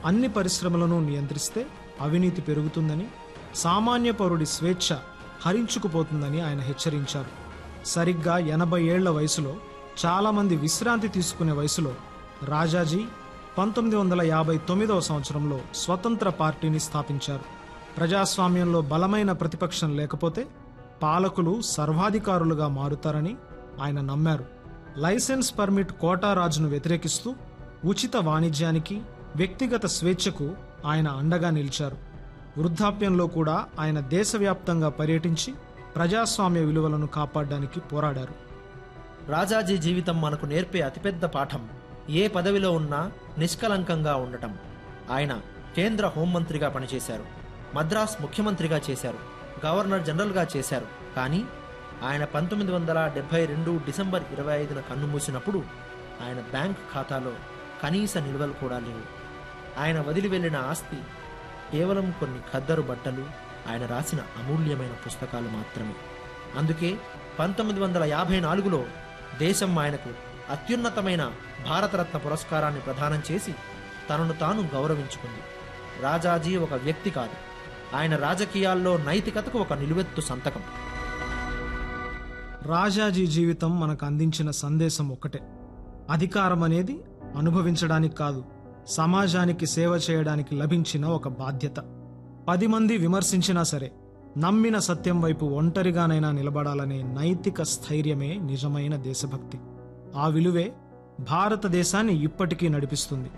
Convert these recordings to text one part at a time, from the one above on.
అన్ని పరిశ్రమలను నియంత్రిస్తే అవినీతి పెరుగుతుందని, సామాన్య పౌరుడి స్వేచ్ఛ హరించుకుపోతుందని ఆయన హెచ్చరించారు. సరిగ్గా 80 ఏళ్ల వయసులో, చాలామంది విశ్రాంతి తీసుకునే వయసులో రాజాజీ 1959వ సంవత్సరంలో స్వతంత్ర పార్టీని స్థాపించారు. ప్రజాస్వామ్యంలో బలమైన ప్రతిపక్షం లేకపోతే పాలకులు సర్వాధికారులుగా మారుతారని ఆయన నమ్మారు. లైసెన్స్ పర్మిట్ కోటా రాజును వ్యతిరేకిస్తూ ఉచిత వాణిజ్యానికి, వ్యక్తిగత స్వేచ్ఛకు ఆయన అండగా నిలిచారు. వృద్ధాప్యంలో కూడా ఆయన దేశవ్యాప్తంగా పర్యటించి ప్రజాస్వామ్య విలువలను కాపాడడానికి పోరాడారు. రాజాజీ జీవితం మనకు నేర్పే అతిపెద్ద పాఠం ఏ పదవిలో ఉన్నా నిష్కలంకంగా ఉండటం. ఆయన కేంద్ర హోంమంత్రిగా పనిచేశారు, మద్రాస్ ముఖ్యమంత్రిగా చేశారు, గవర్నర్ జనరల్గా చేశారు. కానీ ఆయన 1972 డిసెంబర్ 25న కన్నుమూసినప్పుడు ఆయన బ్యాంక్ ఖాతాలో కనీస నిల్వలు కూడా లేవు. ఆయన వదిలి వెళ్లిన ఆస్తి కేవలం కొన్ని ఖద్దరు బట్టలు, ఆయన రాసిన అమూల్యమైన పుస్తకాలు మాత్రమే. అందుకే 1954లో దేశం ఆయనకు అత్యున్నతమైన భారతరత్న పురస్కారాన్ని ప్రదానం చేసి తనను తాను గౌరవించుకుంది. రాజాజీ ఒక వ్యక్తి కాదు, ఆయన రాజకీయాల్లో నైతికతకు ఒక నిలువెత్తు సంతకం. రాజాజీ జీవితం మనకు అందించిన సందేశం ఒక్కటే: అధికారం అనేది అనుభవించడానికి కాదు, సమాజానికి సేవ చేయడానికి లభించిన ఒక బాధ్యత. 10 మంది విమర్శించినా సరే నమ్మిన సత్యం వైపు ఒంటరిగానైనా నిలబడాలనే నైతిక స్థైర్యమే నిజమైన దేశభక్తి. ఆ విలువే భారతదేశాన్ని ఇప్పటికీ నడిపిస్తుంది.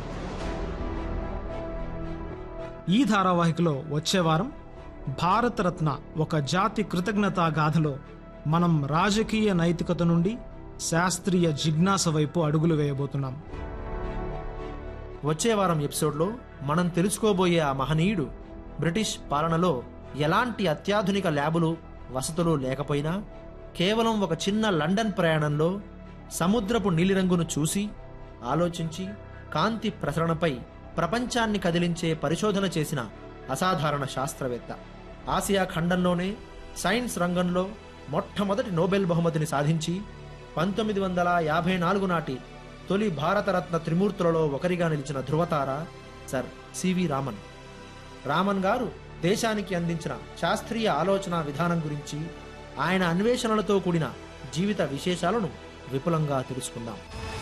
ఈ ధారావాహికలో వచ్చే వారం భారతరత్న ఒక జాతి కృతజ్ఞతా గాథలో మనం రాజకీయ నైతికత నుండి శాస్త్రీయ జిజ్ఞాస వైపు అడుగులు వేయబోతున్నాం. వచ్చే వారం ఎపిసోడ్లో మనం తెలుసుకోబోయే ఆ మహనీయుడు బ్రిటిష్ పాలనలో ఎలాంటి అత్యాధునిక ల్యాబులు, వసతులు లేకపోయినా కేవలం ఒక చిన్న లండన్ ప్రయాణంలో సముద్రపు నీలిరంగును చూసి ఆలోచించి కాంతి ప్రసరణపై ప్రపంచాన్ని కదిలించే పరిశోధన చేసిన అసాధారణ శాస్త్రవేత్త. ఆసియా ఖండంలోనే సైన్స్ రంగంలో మొట్టమొదటి నోబెల్ బహుమతిని సాధించి 1954 నాటి తొలి భారతరత్న త్రిమూర్తులలో ఒకరిగా నిలిచిన ధృవతార సర్ సివి రామన్. రామన్ గారు దేశానికి అందించిన శాస్త్రీయ ఆలోచన విధానం గురించి, ఆయన అన్వేషణలతో కూడిన జీవిత విశేషాలను విపులంగా తెలుసుకుందాం.